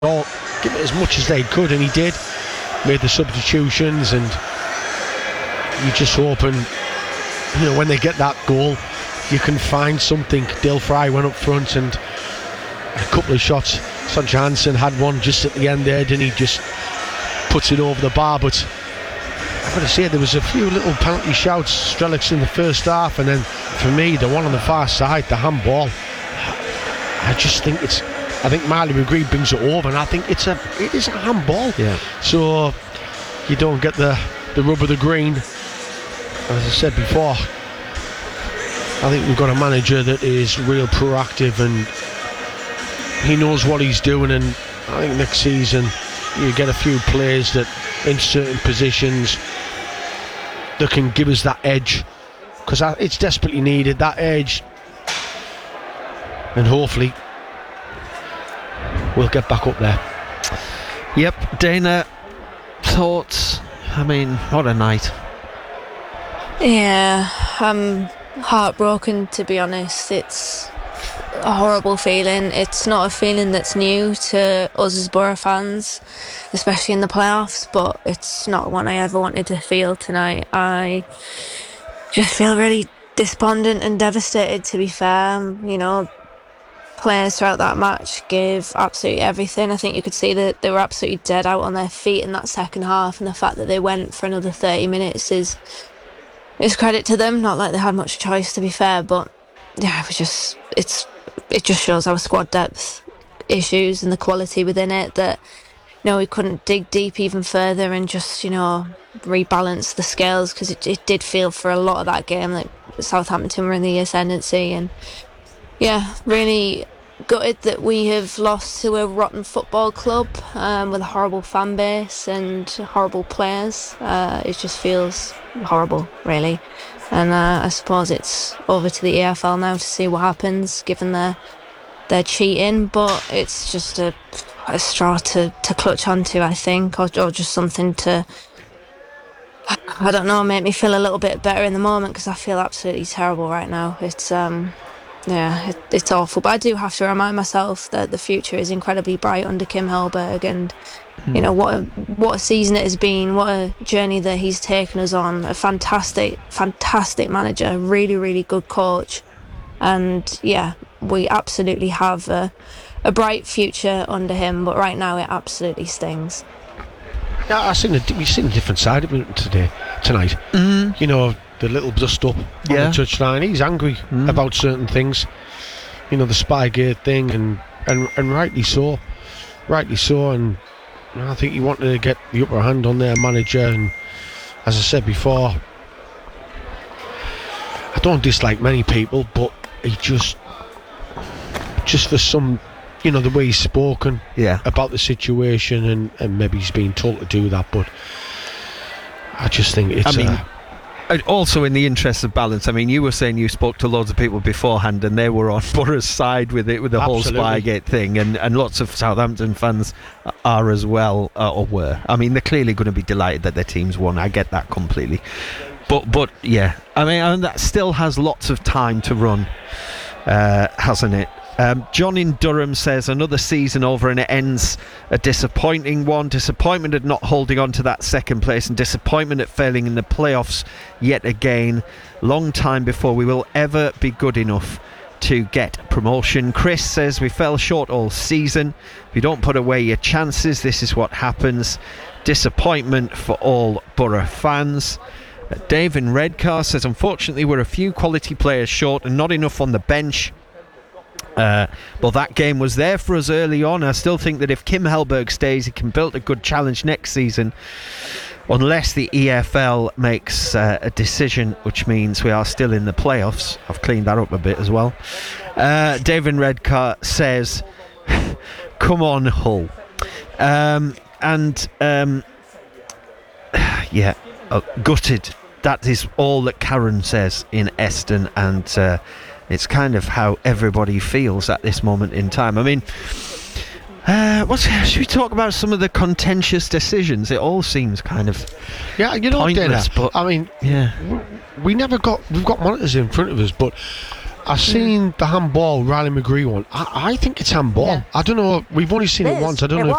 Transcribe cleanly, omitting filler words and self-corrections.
all give it as much as they could, and he did. Made the substitutions, and you're just hoping, when they get that goal, you can find something. Dale Fry went up front and a couple of shots. Sancho Hansen had one just at the end there, didn't he? Just puts it over the bar. But I've got to say, there was a few little penalty shouts, Strelix in the first half, and then for me, the one on the far side, the handball. I just think I think Marley McGree brings it over, and I think it is a handball. Yeah. So you don't get the rub of the green. As I said before, I think we've got a manager that is real proactive, and he knows what he's doing. And I think next season you get a few players that in certain positions that can give us that edge, because it's desperately needed, that edge. And hopefully we'll get back up there. Yep. Dana, thoughts? I mean, what a night. Yeah, I'm heartbroken, to be honest. It's a horrible feeling. It's not a feeling that's new to us as Borough fans, especially in the playoffs, but it's not one I ever wanted to feel tonight. I just feel really despondent and devastated, to be fair. Players throughout that match gave absolutely everything. I think you could see that they were absolutely dead out on their feet in that second half, and the fact that they went for another 30 minutes is credit to them. Not like they had much choice, to be fair, but yeah, it just shows our squad depth issues and the quality within it, that we couldn't dig deep even further and just rebalance the scales, because it did feel for a lot of that game like Southampton were in the ascendancy. And yeah, really gutted that we have lost to a rotten football club with a horrible fan base and horrible players. It just feels horrible, really. And I suppose it's over to the EFL now to see what happens, given their cheating. But it's just a straw to clutch onto, I think, or just something to, I don't know, make me feel a little bit better in the moment, because I feel absolutely terrible right now. It's it's awful, but I do have to remind myself that the future is incredibly bright under Kim Hellberg, and what a season it has been, what a journey that he's taken us on. A fantastic manager, really, really good coach, and yeah, we absolutely have a bright future under him, but right now it absolutely stings. Yeah, we've seen a different side of him tonight. The little dust up on the touchline. He's angry about certain things. The Spygate thing, and rightly so. And I think he wanted to get the upper hand on their manager. And as I said before, I don't dislike many people, but he just for some, the way he's spoken about the situation, and maybe he's been told to do that, but I just think it's. Also, in the interest of balance, you were saying you spoke to loads of people beforehand and they were on Borough's side with it, with the whole Spygate thing, and lots of Southampton fans are as well, or were. They're clearly going to be delighted that their team's won. I get that completely. But yeah, that still has lots of time to run, hasn't it? John in Durham says another season over and it ends a disappointing one. Disappointment at not holding on to that second place, and disappointment at failing in the playoffs yet again. Long time before we will ever be good enough to get promotion. Chris says we fell short all season. If you don't put away your chances, this is what happens. Disappointment for all Borough fans. Dave in Redcar says unfortunately we're a few quality players short and not enough on the bench. But that game was there for us early on. I still think that if Kim Hellberg stays, he can build a good challenge next season, unless the EFL makes a decision, which means we are still in the playoffs. I've cleaned that up a bit as well. David Redcar says come on Hull. Gutted. That is all that Karen says in Eston, and it's kind of how everybody feels at this moment in time. Should we talk about some of the contentious decisions? It all seems kind of pointless, but we've got monitors in front of us, but I've seen the handball Riley McGree one. I think it's handball. I don't know, we've only seen it once. I don't know